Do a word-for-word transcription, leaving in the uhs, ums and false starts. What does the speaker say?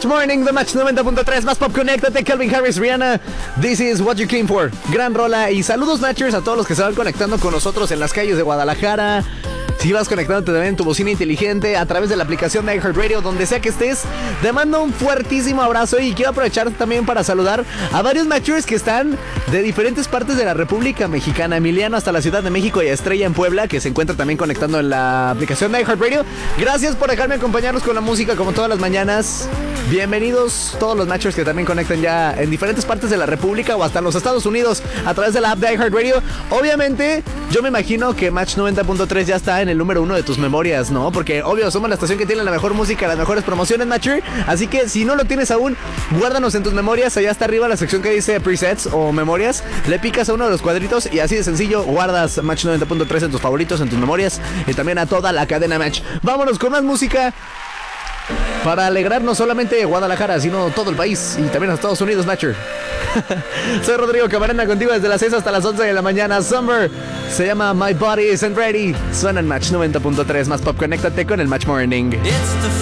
Morning de Match noventa punto tres, más pop, conéctate, Calvin Harris, Rihanna, This is what you came for. Gran rola y saludos Matchers a todos los que se van conectando con nosotros en las calles de Guadalajara. Si vas conectándote también en tu bocina inteligente a través de la aplicación de iHeartRadio, donde sea que estés, te mando un fuertísimo abrazo y quiero aprovechar también para saludar a varios matchers que están de diferentes partes de la República Mexicana. Emiliano hasta la Ciudad de México y a Estrella en Puebla, que se encuentra también conectando en la aplicación de iHeartRadio. Gracias por dejarme acompañarnos con la música como todas las mañanas. Bienvenidos todos los matchers que también conectan ya en diferentes partes de la República o hasta en los Estados Unidos a través de la app de iHeartRadio. Obviamente, yo me imagino que Match noventa punto tres ya está en el número uno de tus memorias, ¿no? Porque, obvio, somos la estación que tiene la mejor música, las mejores promociones, Matcher. Así que, si no lo tienes aún, guárdanos en tus memorias. Allá está arriba la sección que dice presets o memorias. Le picas a uno de los cuadritos y así de sencillo guardas Match noventa punto tres en tus favoritos, en tus memorias y también a toda la cadena Match. Vámonos con más música para alegrar no solamente Guadalajara, sino todo el país y también a Estados Unidos, Matcher. Soy Rodrigo Camarena contigo desde las seis hasta las once de la mañana. Summer se llama My Body Isn't Ready. Suena en Match noventa punto tres, más pop, conéctate con el Match Morning.